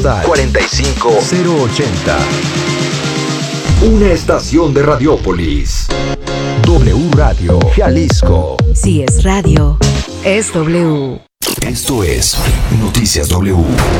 45080. Una estación de Radiópolis. W Radio Jalisco. Si es radio, es W. Esto es Noticias W.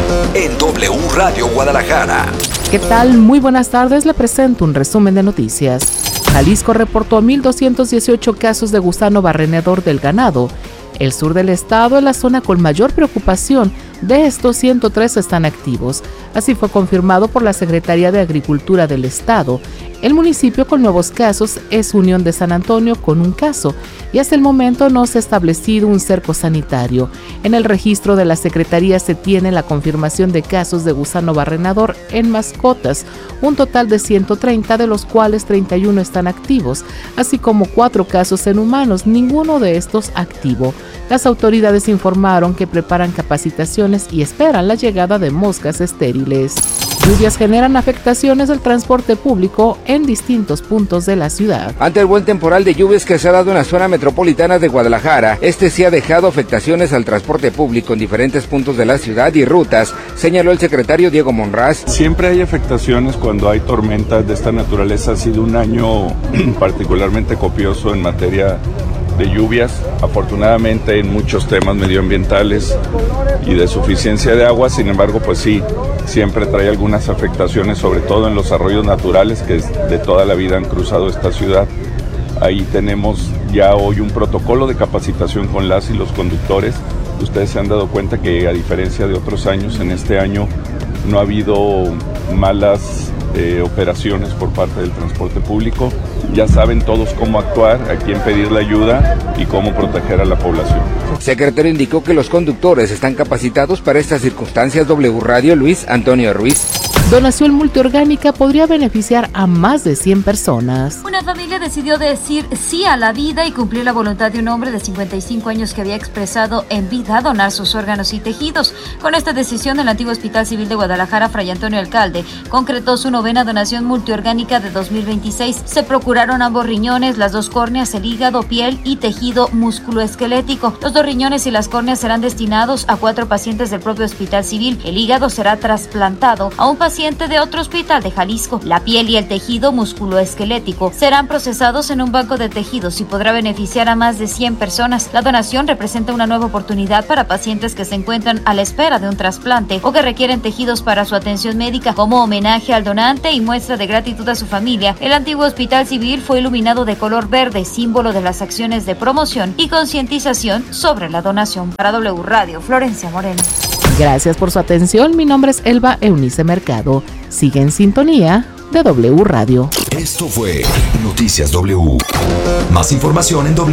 En W Radio Guadalajara. ¿Qué tal? Muy buenas tardes. Le presento un resumen de noticias. Jalisco reportó 1,218 casos de gusano barrenador del ganado. El sur del estado es la zona con mayor preocupación. De estos, 103 están activos. Así fue confirmado por la Secretaría de Agricultura del estado. El municipio con nuevos casos es Unión de San Antonio con un caso y hasta el momento no se ha establecido un cerco sanitario. En el registro de la Secretaría se tiene la confirmación de casos de gusano barrenador en mascotas, un total de 130, de los cuales 31 están activos, así como 4 casos en humanos, ninguno de estos activo. Las autoridades informaron que preparan capacitaciones y esperan la llegada de moscas estériles. Lluvias generan afectaciones del transporte público en distintos puntos de la ciudad. Ante el buen temporal de lluvias que se ha dado en la zona metropolitana de Guadalajara, sí ha dejado afectaciones al transporte público en diferentes puntos de la ciudad y rutas, señaló el secretario Diego Monraz. Siempre hay afectaciones cuando hay tormentas de esta naturaleza. Ha sido un año particularmente copioso en materia de lluvias, afortunadamente en muchos temas medioambientales y de suficiencia de agua. Sin embargo, pues sí, siempre trae algunas afectaciones, sobre todo en los arroyos naturales que de toda la vida han cruzado esta ciudad. Ahí tenemos ya hoy un protocolo de capacitación con las y los conductores. Ustedes se han dado cuenta que, a diferencia de otros años, en este año no ha habido malas operaciones por parte del transporte público. Ya saben todos cómo actuar, a quién pedir la ayuda y cómo proteger a la población. El secretario indicó que los conductores están capacitados para estas circunstancias. W Radio, Luis Antonio Ruiz. Donación multiorgánica podría beneficiar a más de 100 personas. Una familia decidió decir sí a la vida y cumplir la voluntad de un hombre de 55 años que había expresado en vida donar sus órganos y tejidos. Con esta decisión, el antiguo Hospital Civil de Guadalajara, Fray Antonio Alcalde, concretó su 9ª donación multiorgánica de 2026. Se procuraron ambos riñones, las 2 córneas, el hígado, piel y tejido musculoesquelético. Los 2 riñones y las córneas serán destinados a 4 pacientes del propio Hospital Civil. El hígado será trasplantado a un paciente de otro hospital de Jalisco. La piel y el tejido musculoesquelético serán procesados en un banco de tejidos y podrá beneficiar a más de 100 personas. La donación representa una nueva oportunidad para pacientes que se encuentran a la espera de un trasplante o que requieren tejidos para su atención médica. Como homenaje al donante y muestra de gratitud a su familia, el antiguo Hospital Civil fue iluminado de color verde, símbolo de las acciones de promoción y concientización sobre la donación. Para W Radio, Florencia Moreno. Gracias por su atención. Mi nombre es Elba Eunice Mercado. Sigue en sintonía de W Radio. Esto fue Noticias W. Más información en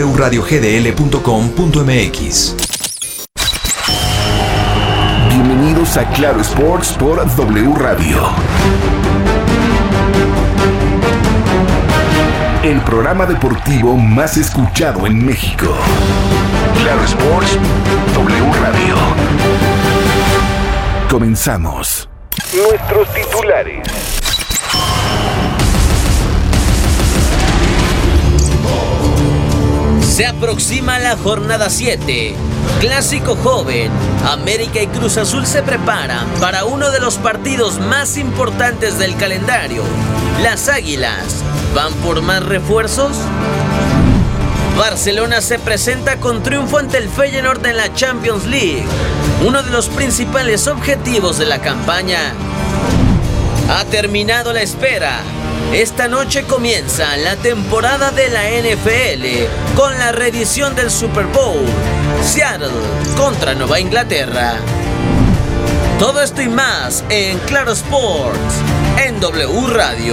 wradiogdl.com.mx. Bienvenidos a Claro Sports por W Radio. El programa deportivo más escuchado en México. Claro Sports, W Radio. Comenzamos. Nuestros titulares. Se aproxima la jornada 7. Clásico joven. América y Cruz Azul se preparan para uno de los partidos más importantes del calendario. Las Águilas ¿van por más refuerzos? Barcelona se presenta con triunfo ante el Feyenoord en la Champions League. Uno de los principales objetivos de la campaña. Ha terminado la espera. Esta noche comienza la temporada de la NFL con la reedición del Super Bowl. Seattle contra Nueva Inglaterra. Todo esto y más en Claro Sports, en W Radio.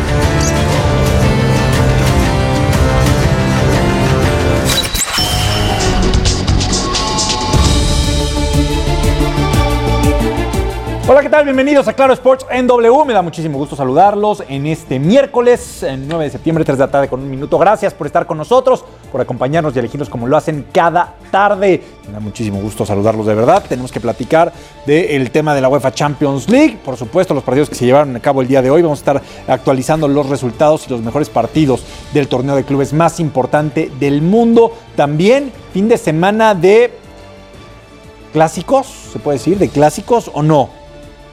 Hola, ¿qué tal? Bienvenidos a Claro Sports en W. Me da muchísimo gusto saludarlos en este miércoles, 9 de septiembre, 3 de la tarde con 1 minuto. Gracias por estar con nosotros, por acompañarnos y elegirnos como lo hacen cada tarde. Me da muchísimo gusto saludarlos de verdad. Tenemos que platicar del tema de la UEFA Champions League. Por supuesto, los partidos que se llevaron a cabo el día de hoy. Vamos a estar actualizando los resultados y los mejores partidos del torneo de clubes más importante del mundo. También fin de semana de clásicos, ¿se puede decir? ¿De clásicos o no?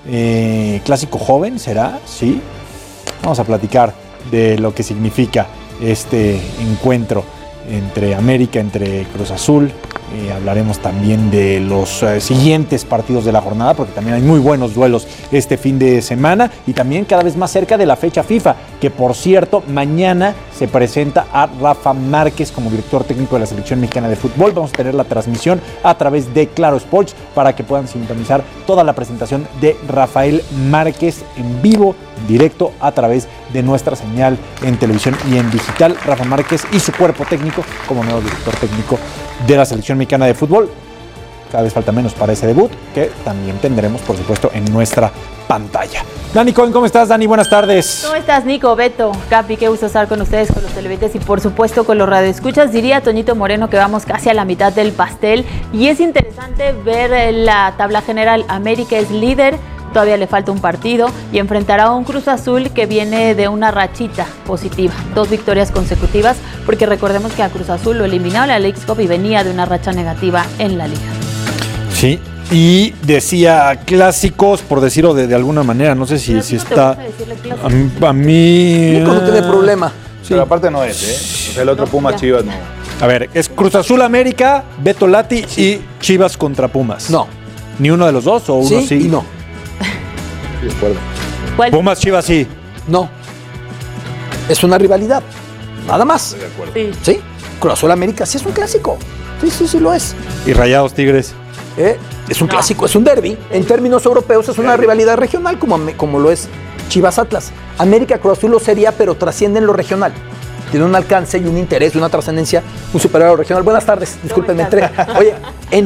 clásico joven, ¿será? Sí. Vamos a platicar de lo que significa este encuentro entre América, entre Cruz Azul. Hablaremos también de los siguientes partidos de la jornada, porque también hay muy buenos duelos este fin de semana y también cada vez más cerca de la fecha FIFA, que por cierto, mañana se presenta a Rafa Márquez como director técnico de la Selección Mexicana de Fútbol. Vamos a tener la transmisión a través de Claro Sports para que puedan sintonizar toda la presentación de Rafael Márquez en vivo, en directo, a través de nuestra señal en televisión y en digital. Rafa Márquez y su cuerpo técnico como nuevo director técnico de la Selección Mexicana de Fútbol. Cada vez falta menos para ese debut, que también tendremos, por supuesto, en nuestra pantalla. Dani Cohen, ¿cómo estás, Dani? Buenas tardes. ¿Cómo estás, Nico, Beto, Capi? Qué gusto estar con ustedes, con los televidentes y, por supuesto, con los radioescuchas. Diría Toñito Moreno que vamos casi a la mitad del pastel y es interesante ver la tabla general. América es líder, todavía le falta un partido y enfrentará a un Cruz Azul que viene de una rachita positiva, 2 victorias consecutivas, porque recordemos que a Cruz Azul lo eliminaron en la Leagues Cup y venía de una racha negativa en la liga. Sí, y decía clásicos, por decirlo de alguna manera, no sé si está... A mí... Nico no tiene problema. Sí. Pero aparte no es, ¿eh? O sea, el otro Pumas Chivas no. A ver, es Cruz Azul América, Beto Lati y Chivas contra Pumas. No. ¿Ni uno de los dos o uno sí? Y no. Sí, de acuerdo. ¿Cuál? Pumas Chivas sí. No. Es una rivalidad. Nada más. Estoy de acuerdo. Sí. Cruz Azul América sí es un clásico. Sí lo es. ¿Y Rayados Tigres? Es un clásico, es un derbi. En términos europeos es una rivalidad regional como lo es Chivas Atlas. América Cruz Azul lo sería, pero trasciende en lo regional. Tiene un alcance y un interés y una trascendencia, un superior a lo regional. Buenas tardes, discúlpenme, entré. Oye,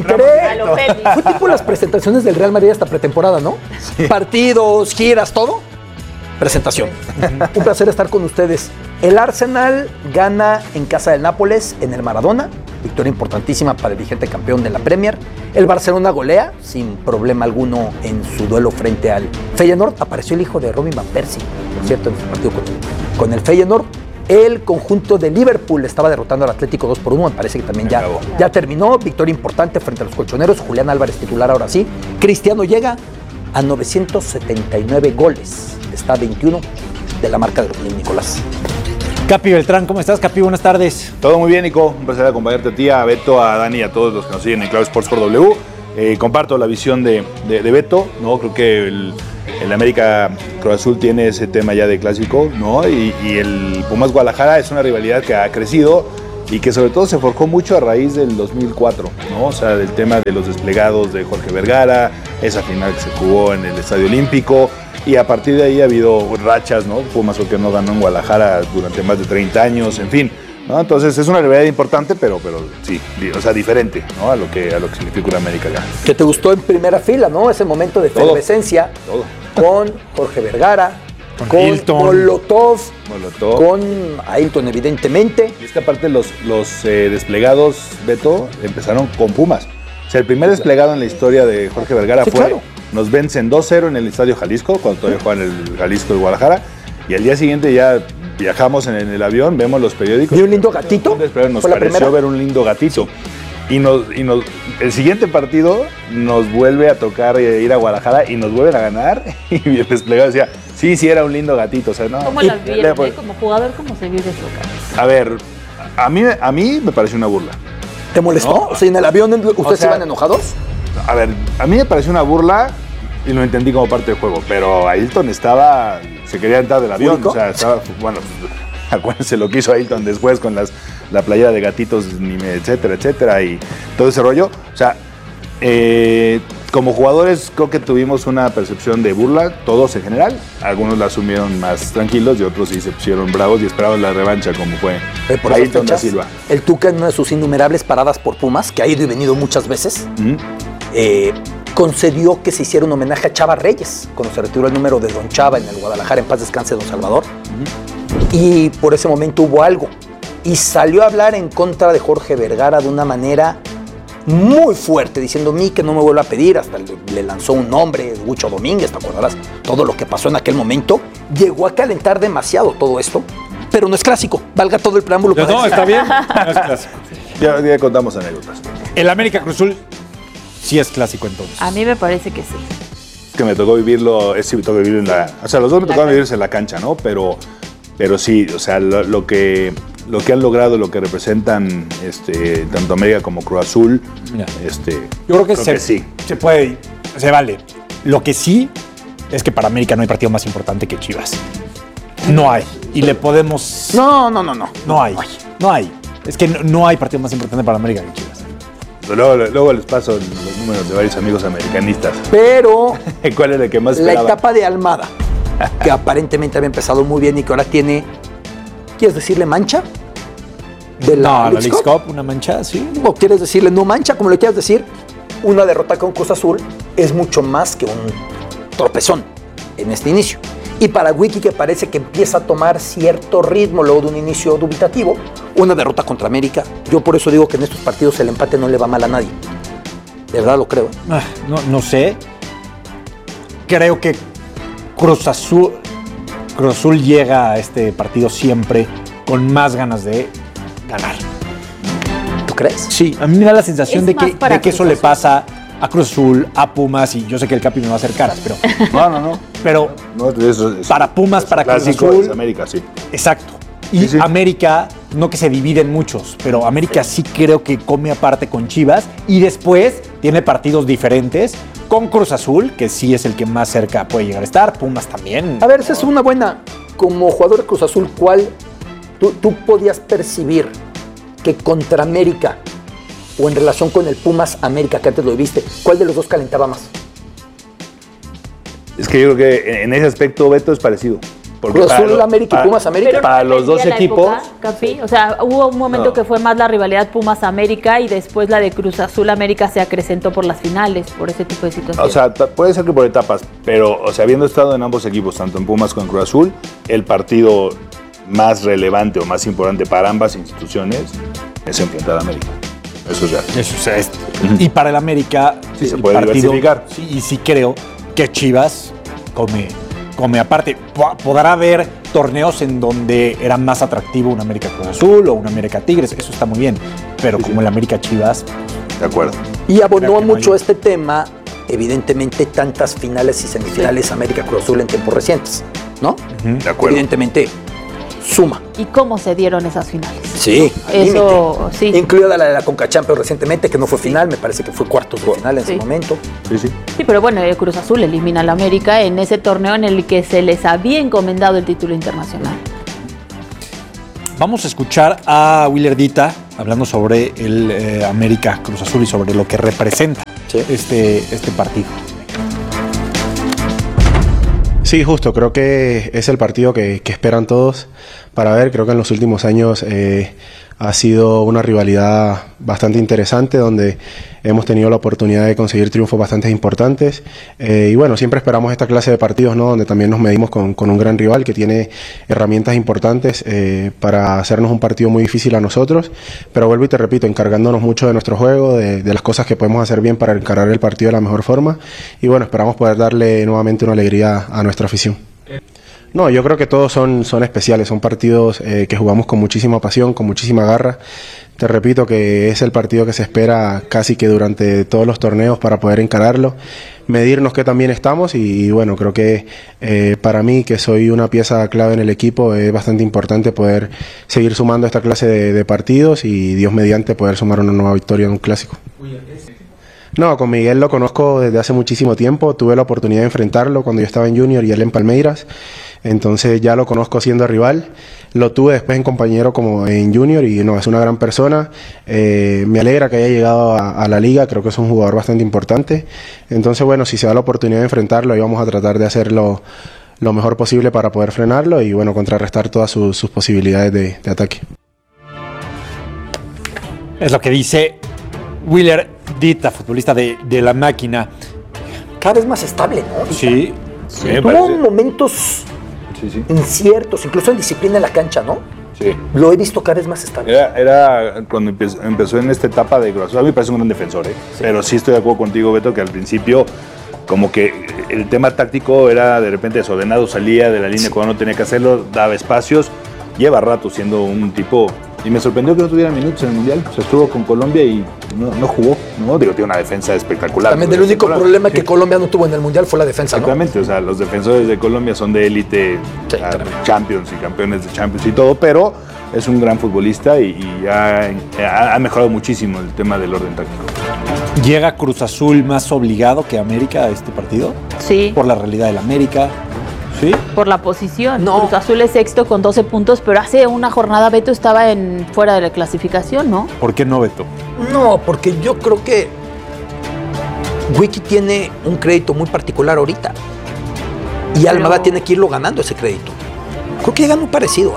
fue tipo las presentaciones del Real Madrid hasta pretemporada, ¿no? Sí. Partidos, giras, todo. Presentación. Un placer estar con ustedes. El Arsenal gana en casa del Nápoles, en el Maradona. Victoria importantísima para el vigente campeón de la Premier. El Barcelona golea sin problema alguno en su duelo frente al Feyenoord. Apareció el hijo de Robin Van Persie, por cierto, en su partido con el Feyenoord. El conjunto de Liverpool estaba derrotando al Atlético 2-1. Me parece que también ya terminó. Victoria importante frente a los colchoneros. Julián Álvarez titular ahora sí. Cristiano llega a 979 goles. Está a 21 de la marca de Rubén Nicolás. Capi Beltrán, ¿cómo estás, Capi? Buenas tardes. Todo muy bien, Nico. Un placer acompañarte a ti, a Beto, a Dani y a todos los que nos siguen en Claro Sports por W. Comparto la visión de Beto, ¿no? Creo que el América Cruz Azul tiene ese tema ya de clásico, ¿no? Y el Pumas Guadalajara es una rivalidad que ha crecido y que sobre todo se forjó mucho a raíz del 2004, ¿no? O sea, del tema de los desplegados de Jorge Vergara, esa final que se jugó en el Estadio Olímpico. Y a partir de ahí ha habido rachas, ¿no? Pumas porque no ganó en Guadalajara durante más de 30 años, en fin, ¿no? Entonces es una rivalidad importante, pero sí, o sea, diferente, ¿no? A lo que significa una América acá. Que te gustó en primera fila, ¿no? Ese momento de efervescencia con Jorge Vergara, con Ailton. Molotov, con Ailton, evidentemente. Y es que aparte los desplegados, Beto, empezaron con Pumas. O sea, el primer desplegado en la historia de Jorge Vergara fue... Claro. Nos vencen 2-0 en el Estadio Jalisco, cuando todavía juegan el Jalisco de Guadalajara, y al día siguiente ya viajamos en el avión, vemos los periódicos. ¿Y un lindo gatito? Nos pareció ver un lindo gatito. Y el siguiente partido nos vuelve a tocar ir a Guadalajara y nos vuelven a ganar. Y el desplegado decía, sí, era un lindo gatito. O sea, no. ¿Cómo las vieron? Como jugador, ¿cómo se vive eso, Carlos? A ver, a mí me pareció una burla. ¿Te molestó? ¿No? O sea, en el avión ustedes iban enojados. A ver, a mí me pareció una burla y lo entendí como parte del juego, pero Ailton se quería entrar del avión, ¿Único? O sea, bueno, acuérdense lo que hizo Ailton después con la playera de gatitos, etcétera, y todo ese rollo. O sea, como jugadores creo que tuvimos una percepción de burla, todos en general. Algunos la asumieron más tranquilos y otros sí se pusieron bravos y esperaban la revancha como fue por Ailton da Silva. El Tuca en una de sus innumerables paradas por Pumas, que ha ido y venido muchas veces, concedió que se hiciera un homenaje a Chava Reyes, cuando se retiró el número de Don Chava en el Guadalajara, en paz descanse Don Salvador. Y por ese momento hubo algo. Y salió a hablar en contra de Jorge Vergara de una manera muy fuerte, diciendo que no me vuelva a pedir, hasta le lanzó un nombre, Hucho Domínguez, ¿te acordarás? Todo lo que pasó en aquel momento, llegó a calentar demasiado todo esto, pero no es clásico, valga todo el preámbulo. No, está bien, no es clásico. Ya contamos anécdotas. El América Cruz Azul sí es clásico entonces. A mí me parece que sí. que me tocó vivirlo, sí me tocó vivirlo o sea, los dos me tocaron vivirse en la cancha, ¿no? Pero sí, o sea, lo que han logrado, lo que representan tanto América como Cruz Azul, yo creo que sí. Se puede, se vale. Lo que sí es que para América no hay partido más importante que Chivas. No hay. Y le podemos... No. No hay. Es que no hay partido más importante para América que Chivas. Luego les paso los números de varios amigos americanistas. Pero... ¿Cuál es el que más esperaba? La etapa de Almada, que aparentemente había empezado muy bien y que ahora tiene... ¿Quieres decirle mancha? La Leagues Cup, una mancha, sí. ¿O quieres decirle no mancha? Como le quieras decir, una derrota con Cruz Azul es mucho más que un tropezón en este inicio. Y para Wiki, que parece que empieza a tomar cierto ritmo luego de un inicio dubitativo, una derrota contra América. Yo por eso digo que en estos partidos el empate no le va mal a nadie. De verdad lo creo. No sé. Creo que Cruz Azul llega a este partido siempre con más ganas de ganar. ¿Tú crees? Sí, a mí me da la sensación de que eso le pasa a Cruz Azul, a Pumas, y yo sé que el Capi me va a hacer caras, pero... No. Pero eso es para Pumas, para Cruz Azul... Es América, sí. Exacto. Y sí. América, no que se dividen muchos, pero América sí creo que come aparte con Chivas, y después tiene partidos diferentes con Cruz Azul, que sí es el que más cerca puede llegar a estar, Pumas también. A ver, esa es una buena... Como jugador de Cruz Azul, ¿cuál tú podías percibir que contra América o en relación con el Pumas América, que antes lo viste, cuál de los dos calentaba más? Es que yo creo que en ese aspecto, Beto, es parecido. Cruz Azul América y Pumas América. Pero para los dos equipos. Capi, o sea, hubo un momento que fue más la rivalidad Pumas América y después la de Cruz Azul América se acrecentó por las finales, por ese tipo de situaciones. O sea, puede ser que por etapas, pero, o sea, habiendo estado en ambos equipos, tanto en Pumas como en Cruz Azul, el partido más relevante o más importante para ambas instituciones es enfrentar a América. Eso es real. Eso es. Y para el América, sí, se puede diversificar. Sí, y sí creo que Chivas come aparte. Podrá haber torneos en donde era más atractivo un América Cruz Azul o un América Tigres, eso está muy bien. Pero como el América Chivas... De acuerdo. Y abonó mucho este tema, evidentemente, tantas finales y semifinales América Cruz Azul en tiempos recientes, ¿no? De acuerdo. Evidentemente, suma. ¿Y cómo se dieron esas finales? Sí, eso sí. Incluida la de la Conca Champions recientemente, que no fue final, me parece que fue cuartos de final en ese momento. Sí, pero bueno, el Cruz Azul elimina a la América en ese torneo en el que se les había encomendado el título internacional. Vamos a escuchar a Willer Dita hablando sobre el América Cruz Azul y sobre lo que representa este partido. Sí, justo, creo que es el partido que esperan todos para ver. Creo que en los últimos años ha sido una rivalidad bastante interesante donde hemos tenido la oportunidad de conseguir triunfos bastante importantes y bueno, siempre esperamos esta clase de partidos, ¿no? Donde también nos medimos con un gran rival que tiene herramientas importantes para hacernos un partido muy difícil a nosotros, pero vuelvo y te repito, encargándonos mucho de nuestro juego, de las cosas que podemos hacer bien para encarar el partido de la mejor forma y bueno, esperamos poder darle nuevamente una alegría a nuestra afición. No, yo creo que todos son especiales, son partidos que jugamos con muchísima pasión, con muchísima garra. Te repito que es el partido que se espera casi que durante todos los torneos para poder encararlo, medirnos que también estamos y bueno, creo que para mí, que soy una pieza clave en el equipo, es bastante importante poder seguir sumando esta clase de partidos y Dios mediante poder sumar una nueva victoria en un clásico. No, con Miguel lo conozco desde hace muchísimo tiempo, tuve la oportunidad de enfrentarlo cuando yo estaba en Junior y él en Palmeiras, entonces ya lo conozco siendo rival, lo tuve después en compañero como en Junior y no, es una gran persona, me alegra que haya llegado a la liga, creo que es un jugador bastante importante, entonces bueno, si se da la oportunidad de enfrentarlo, ahí vamos a tratar de hacerlo lo mejor posible para poder frenarlo y bueno, contrarrestar todas sus posibilidades de ataque. Es lo que dice Willer Dita, futbolista de la máquina. Cada vez más estable, ¿no? Sí. Tuvo momentos inciertos, incluso en disciplina en la cancha, ¿no? Sí. Lo he visto cada vez más estable. Era cuando empezó en esta etapa de Cruz Azul, a mí me parece un gran defensor, ¿eh? Sí. Pero sí estoy de acuerdo contigo, Beto, que al principio como que el tema táctico era de repente desordenado, salía de la línea cuando no tenía que hacerlo, daba espacios, lleva rato siendo un tipo... Y me sorprendió que no tuviera minutos en el Mundial, o sea, estuvo con Colombia y no jugó. ¿no? Digo, tiene una defensa espectacular. También el único problema que Colombia no tuvo en el Mundial fue la defensa, exactamente, ¿no? O sea, los defensores de Colombia son de élite, Champions y campeones de Champions y todo, pero es un gran futbolista y ha mejorado muchísimo el tema del orden táctico. ¿Llega Cruz Azul más obligado que América a este partido? Sí. Por la realidad del América. ¿Sí? Por la posición. No. Cruz Azul es sexto con 12 puntos, pero hace una jornada Beto estaba fuera de la clasificación, ¿no? ¿Por qué no, Beto? No, porque yo creo que Wiki tiene un crédito muy particular ahorita. Y Almada tiene que irlo ganando ese crédito. Creo que llega muy parecido.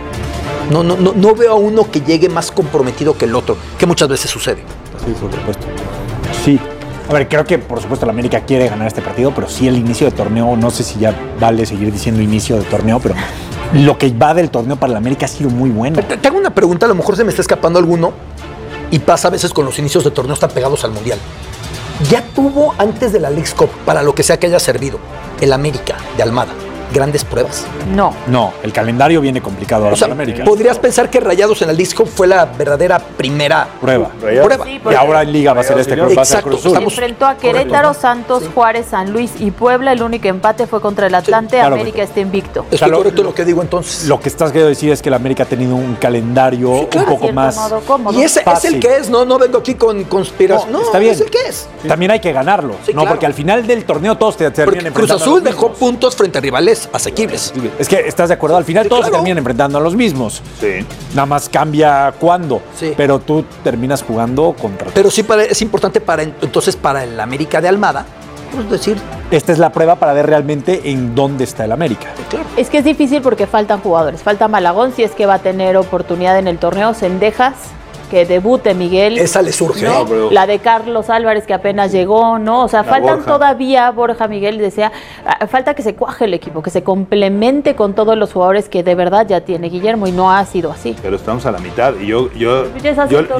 No veo a uno que llegue más comprometido que el otro, que muchas veces sucede. Sí, por supuesto. Sí. A ver, creo que por supuesto la América quiere ganar este partido, pero sí el inicio de torneo, no sé si ya vale seguir diciendo inicio de torneo, pero lo que va del torneo para la América ha sido muy bueno. Te hago una pregunta, a lo mejor se me está escapando alguno, y pasa a veces con los inicios de torneo están pegados al Mundial. Ya tuvo antes de la Leagues Cup, para lo que sea que haya servido, el América de Almada, grandes pruebas. No, el calendario viene complicado ahora para América. Podrías pensar que Rayados en la Leagues Cup fue la verdadera primera prueba. Sí, y ahora en Liga va a ser este Cruz Azul. Enfrentó a Querétaro, Santos, Juárez, San Luis y Puebla. El único empate fue contra el Atlante. Claro, América está invicto. Estoy correcto lo que digo entonces. Lo que estás queriendo decir es que la América ha tenido un calendario un poco más cómodo. Y ese es el que es, no vengo aquí con conspiración. No, está bien. Es el que es. También hay que ganarlo, porque al final del torneo todos te terminan enfrentando. Cruz Azul dejó puntos frente a rivales asequibles. Es que estás de acuerdo, al final todos se terminan enfrentando a los mismos. Sí. Nada más cambia cuándo. Sí. Pero tú terminas jugando contra. Pero sí es importante para el América de Almada, pues decir. Esta es la prueba para ver realmente en dónde está el América. Claro. Es que es difícil porque faltan jugadores. Falta Malagón, si es que va a tener oportunidad en el torneo. Cendejas, que debute Miguel. Esa le surge. ¿No? La de Carlos Álvarez, que apenas llegó, ¿no? O sea, faltan Borja. todavía, Borja Miguel decía, falta que se cuaje el equipo, que se complemente con todos los jugadores que de verdad ya tiene Guillermo, y no ha sido así. Pero estamos a la mitad y yo ya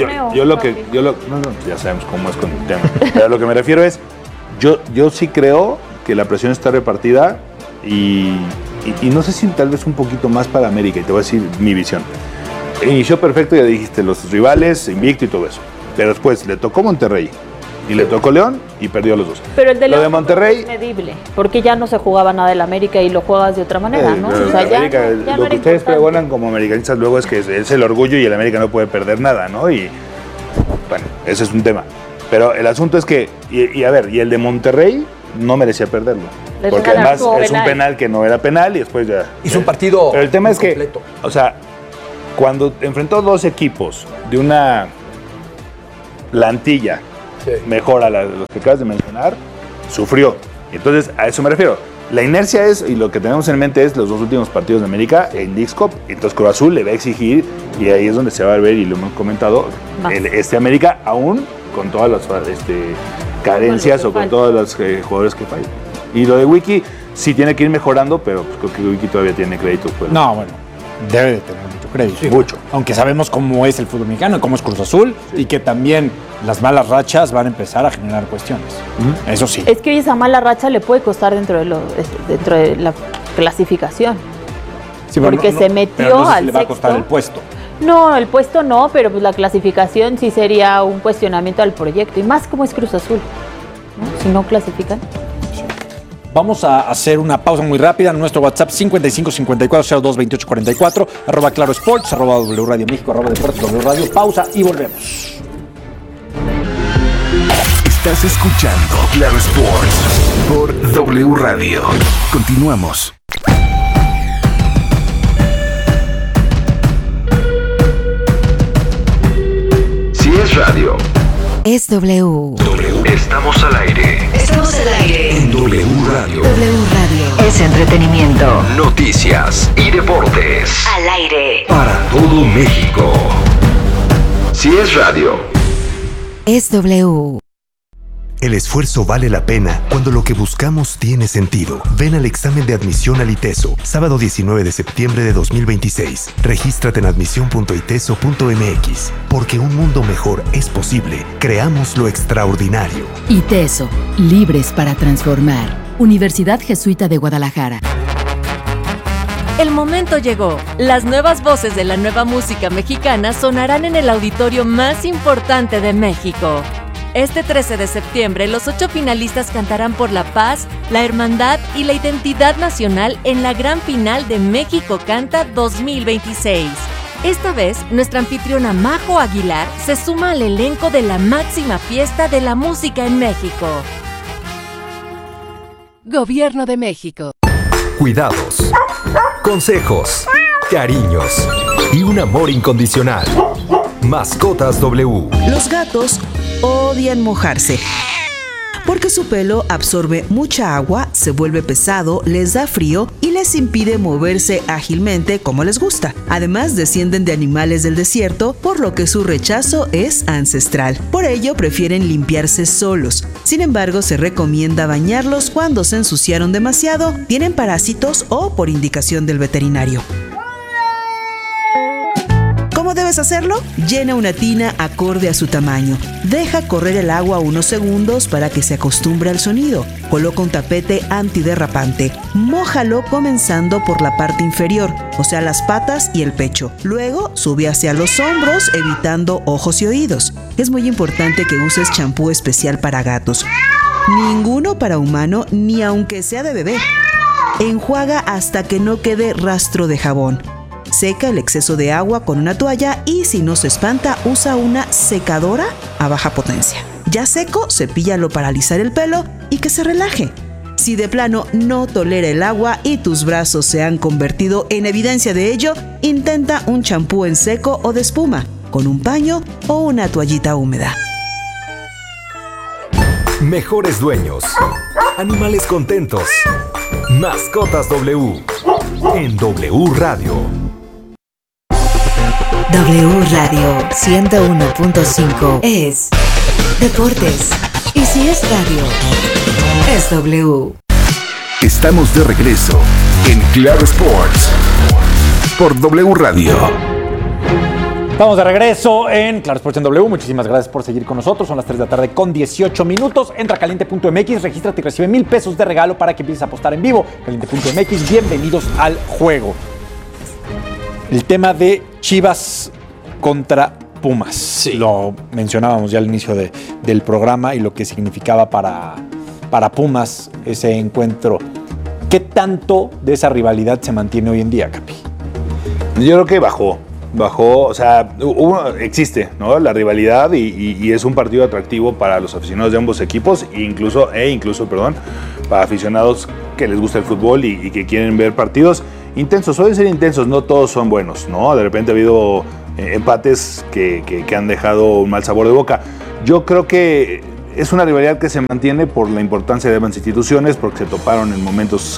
sabemos cómo es con el tema. Pero lo que me refiero es, yo sí creo que la presión está repartida y no sé si tal vez un poquito más para América, y te voy a decir mi visión. Inició perfecto, ya dijiste, los rivales, invicto y todo eso. Pero después le tocó Monterrey y le tocó León y perdió los dos. Pero el de Lo León de Monterrey es medible, porque ya no se jugaba nada del América y lo juegas de otra manera, ¿no? O sea, América, ya lo no que era ustedes importante. pregonan como americanistas luego es que es el orgullo y el América no puede perder nada, ¿no? Y bueno, ese es un tema. Pero el asunto es que, y el de Monterrey no merecía perderlo. Porque además es un penal que no era penal y después ya. Hizo un partido. Pero el tema es completo. que, o sea, cuando enfrentó dos equipos de una plantilla mejor a los que acabas de mencionar, sufrió. Entonces, a eso me refiero. La inercia es, y lo que tenemos en mente es los dos últimos partidos de América en Leagues Cup. Entonces Cruz Azul le va a exigir, y ahí es donde se va a ver, y lo hemos comentado, América aún con todas las carencias o con todos los jugadores que fallan. Y lo de Wiki sí tiene que ir mejorando, pero pues creo que Wiki todavía tiene crédito. Pues. No, bueno, debe de tener mucho crédito. Sí, mucho. Aunque sabemos cómo es el fútbol mexicano y cómo es Cruz Azul, y que también las malas rachas van a empezar a generar cuestiones. Eso sí. Es que esa mala racha le puede costar dentro de la clasificación. Sí, porque se metió pero al le va a costar sexto. el puesto. No, el puesto no, pero pues la clasificación sí sería un cuestionamiento al proyecto. Y más como es Cruz Azul, ¿no? Si no clasifican. Vamos a hacer una pausa muy rápida en nuestro WhatsApp 5554022844, @Claro Sports, @W Radio México, @Deportes W Radio. Pausa y volvemos. Estás escuchando Claro Sports por W Radio. Continuamos. Si es radio, Es W. estamos al aire. Estamos al aire. En W Radio. W Radio. Es entretenimiento. Noticias y deportes. Al aire. Para todo México. Si es radio. Es W. El esfuerzo vale la pena cuando lo que buscamos tiene sentido. Ven al examen de admisión al ITESO, sábado 19 de septiembre de 2026. Regístrate en admisión.iteso.mx. Porque un mundo mejor es posible. Creamos lo extraordinario. ITESO, libres para transformar. Universidad Jesuita de Guadalajara. El momento llegó. Las nuevas voces de la nueva música mexicana sonarán en el auditorio más importante de México. Este 13 de septiembre, los 8 finalistas cantarán por la paz, la hermandad y la identidad nacional en la gran final de México Canta 2026. Esta vez, nuestra anfitriona Majo Aguilar se suma al elenco de la máxima fiesta de la música en México. Gobierno de México. Cuidados, consejos, cariños y un amor incondicional. Mascotas W. Los gatos odian mojarse, porque su pelo absorbe mucha agua, se vuelve pesado, les da frío y les impide moverse ágilmente como les gusta. Además, descienden de animales del desierto, por lo que su rechazo es ancestral. Por ello, prefieren limpiarse solos. Sin embargo, se recomienda bañarlos cuando se ensuciaron demasiado, tienen parásitos o por indicación del veterinario. ¿Cómo debes hacerlo? Llena una tina acorde a su tamaño. Deja correr el agua unos segundos para que se acostumbre al sonido. Coloca un tapete antiderrapante. Mójalo comenzando por la parte inferior, o sea, las patas y el pecho. Luego, sube hacia los hombros, evitando ojos y oídos. Es muy importante que uses champú especial para gatos. Ninguno para humano, ni aunque sea de bebé. Enjuaga hasta que no quede rastro de jabón. Seca el exceso de agua con una toalla y si no se espanta, usa una secadora a baja potencia. Ya seco, cepíllalo para alisar el pelo y que se relaje. Si de plano no tolera el agua y tus brazos se han convertido en evidencia de ello, intenta un champú en seco o de espuma, con un paño o una toallita húmeda. Mejores dueños. Animales contentos. Mascotas W. En W Radio. W Radio 101.5 es deportes. Y si es radio, es W. Estamos de regreso en Claro Sports por W Radio. Estamos de regreso en Claro Sports en W. Muchísimas gracias por seguir con nosotros. Son las 3 de la tarde con 18 minutos. Entra a caliente.mx, regístrate y recibe $1,000 de regalo para que empieces a apostar en vivo. Caliente.mx, bienvenidos al juego. El tema de Chivas contra Pumas. Sí. Lo mencionábamos ya al inicio del programa y lo que significaba para Pumas ese encuentro. ¿Qué tanto de esa rivalidad se mantiene hoy en día, Capi? Yo creo que bajó, o sea, existe, ¿no? La rivalidad y es un partido atractivo para los aficionados de ambos equipos e incluso para aficionados que les gusta el fútbol y que quieren ver partidos intensos. Suelen ser intensos, no todos son buenos, ¿no? De repente ha habido empates que han dejado un mal sabor de boca. Yo creo que es una rivalidad que se mantiene por la importancia de ambas instituciones, porque se toparon en momentos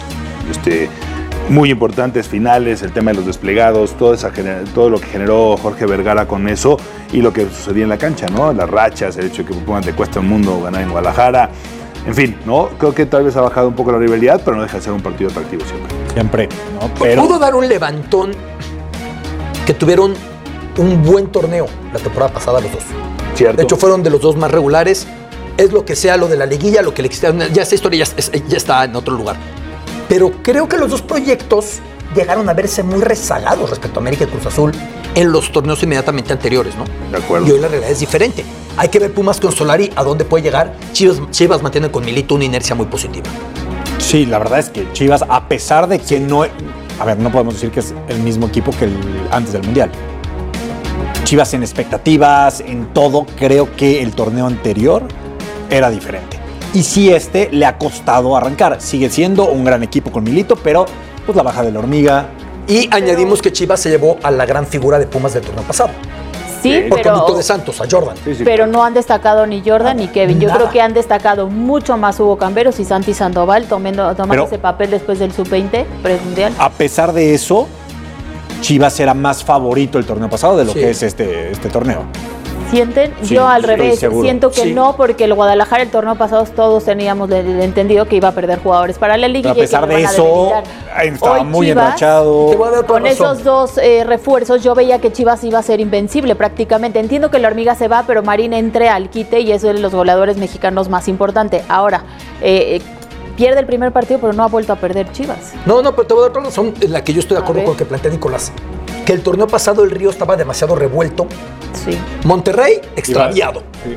muy importantes, finales, el tema de los desplegados, todo lo que generó Jorge Vergara con eso y lo que sucedía en la cancha, ¿no? Las rachas, el hecho de que Pumas le cuesta un mundo ganar en Guadalajara. En fin, ¿no? Creo que tal vez ha bajado un poco la rivalidad, pero no deja de ser un partido atractivo siempre. ¿no? Pero pudo dar un levantón que tuvieron un buen torneo la temporada pasada los dos. Cierto. De hecho, fueron de los dos más regulares. Es lo que sea lo de la liguilla, lo que le quitaron. Ya esa historia ya está en otro lugar. Pero creo que los dos proyectos llegaron a verse muy rezagados respecto a América y Cruz Azul en los torneos inmediatamente anteriores, ¿no? De acuerdo. Y hoy la realidad es diferente. Hay que ver Pumas con Solari a dónde puede llegar. Chivas mantiene con Milito una inercia muy positiva. Sí, la verdad es que Chivas, a pesar de que no podemos decir que es el mismo equipo que antes del Mundial. Chivas en expectativas, en todo, creo que el torneo anterior era diferente. Y sí, le ha costado arrancar. Sigue siendo un gran equipo con Milito, pero pues la baja de la hormiga. Y añadimos que Chivas se llevó a la gran figura de Pumas del torneo pasado. Sí, por conducto de Santos, a Jordan. Pero no han destacado ni Jordan ni Kevin. Yo creo que han destacado mucho más Hugo Camberos y Santi Sandoval tomando ese papel después del Sub-20 premundial. A pesar de eso, Chivas era más favorito el torneo pasado de lo que es este torneo. ¿Sienten? Sí, yo al revés, siento que no, porque el Guadalajara el torneo pasado todos teníamos entendido que iba a perder jugadores para la liga. Pero a pesar de eso, estaba hoy muy Chivas, enrachado. Con esos dos refuerzos yo veía que Chivas iba a ser invencible prácticamente. Entiendo que la hormiga se va, pero Marín entre al quite y eso es de los goleadores mexicanos más importante. Ahora, pierde el primer partido, pero no ha vuelto a perder Chivas. No, pero te voy a dar otra razón en la que yo estoy de acuerdo con lo que plantea Nicolás. Que el torneo pasado el Río estaba demasiado revuelto. Sí. Monterrey, extraviado. Sí.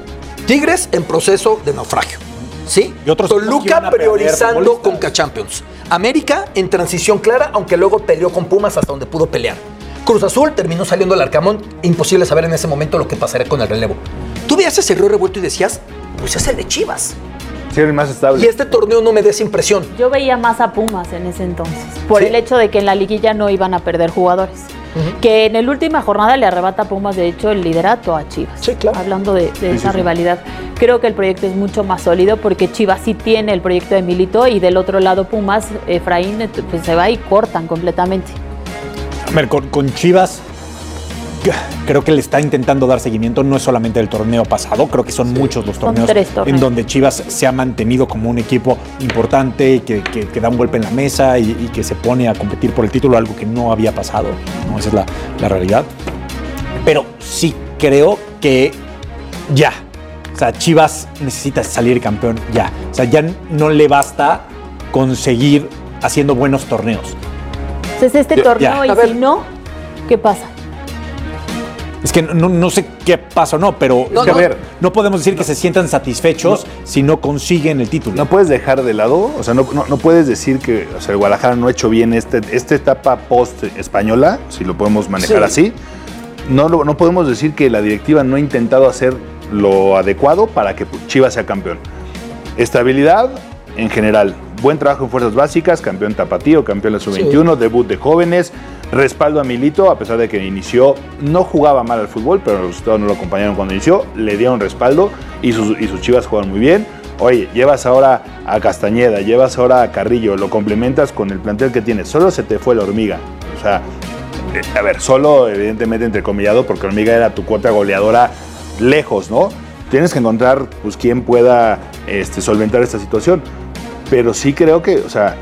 Tigres en proceso de naufragio. ¿Sí? Y otros Toluca priorizando Conca Champions. América en transición clara, aunque luego peleó con Pumas hasta donde pudo pelear. Cruz Azul terminó saliendo del Arcamón. Imposible saber en ese momento lo que pasaría con el relevo. Tú veías ese Río Revuelto y decías, pues es el de Chivas. Sí, el más estable. Y este torneo no me da esa impresión. Yo veía más a Pumas en ese entonces, por el hecho de que en la liguilla no iban a perder jugadores. Que en la última jornada le arrebata a Pumas, de hecho, el liderato a Chivas. Sí, claro. Hablando de esa rivalidad. Creo que el proyecto es mucho más sólido porque Chivas sí tiene el proyecto de Milito y del otro lado Pumas, Efraín, pues se va y cortan completamente. A ver, con Chivas creo que le está intentando dar seguimiento, no es solamente el torneo pasado, creo que son muchos los torneos en donde Chivas se ha mantenido como un equipo importante, que da un golpe en la mesa y que se pone a competir por el título, algo que no había pasado, ¿no? Esa es la realidad. Pero sí creo que ya, o sea, Chivas necesita salir campeón ya. O sea, ya no le basta conseguir haciendo buenos torneos. Entonces este torneo, y si no, ¿qué pasa? Es que no sé qué pasa o no, pero a ver, no podemos decir que se sientan satisfechos si no consiguen el título. No puedes dejar de lado, o sea, no puedes decir que, o sea, el Guadalajara no ha hecho bien esta etapa post-española, si lo podemos manejar así. No podemos decir que la directiva no ha intentado hacer lo adecuado para que Chivas sea campeón. Estabilidad en general, buen trabajo en fuerzas básicas, campeón tapatío, campeón de la sub-21, debut de jóvenes, respaldo a Milito, a pesar de que inició, no jugaba mal al fútbol, pero los resultados no lo acompañaron cuando inició, le dieron respaldo y sus Chivas juegan muy bien. Oye, llevas ahora a Castañeda, llevas ahora a Carrillo, lo complementas con el plantel que tienes, solo se te fue la Hormiga, o sea, a ver, solo evidentemente entrecomillado porque Hormiga era tu cuota goleadora lejos, ¿no? Tienes que encontrar pues quién pueda solventar esta situación, pero sí creo que, o sea,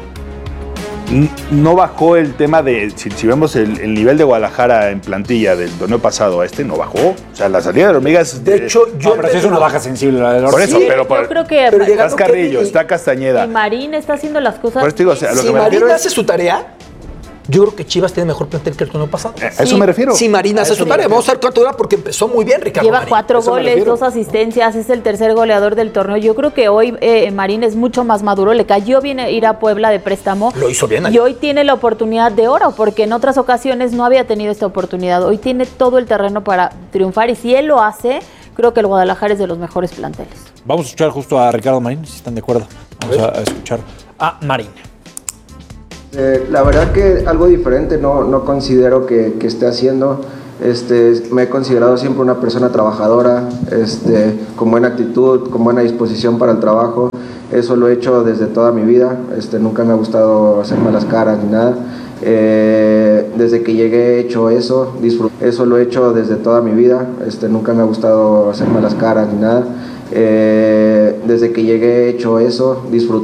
no bajó el tema de, si vemos el nivel de Guadalajara en plantilla del torneo pasado a no bajó. O sea, la salida de Hormigas... De hecho, pero es una baja sensible la de Por eso, sí, pero yo creo que está Carrillo, está Castañeda. Y Marín está haciendo las cosas... Por eso digo, o sea, si Marín hace su tarea, yo creo que Chivas tiene mejor plantel que el torneo pasado. A eso me refiero. Si Marín hace su tarea, vamos a ver cuánto dura porque empezó muy bien Ricardo Lleva Marín. 4 goles, 2 asistencias, es el tercer goleador del torneo. Yo creo que hoy Marín es mucho más maduro, le cayó bien ir a Puebla de préstamo. Lo hizo bien. Y hoy tiene la oportunidad de oro, porque en otras ocasiones no había tenido esta oportunidad. Hoy tiene todo el terreno para triunfar y si él lo hace, creo que el Guadalajara es de los mejores planteles. Vamos a escuchar justo a Ricardo Marín, si están de acuerdo. Vamos a escuchar a Marín. La verdad que algo diferente no considero que esté haciendo. Me he considerado siempre una persona trabajadora, con buena actitud, con buena disposición para el trabajo. Eso lo he hecho desde toda mi vida. Nunca me ha gustado hacer malas caras ni nada. Desde que llegué he hecho eso. Eso lo he hecho desde toda mi vida. Nunca me ha gustado hacer malas caras ni nada. Desde que llegué he hecho eso. Disfruté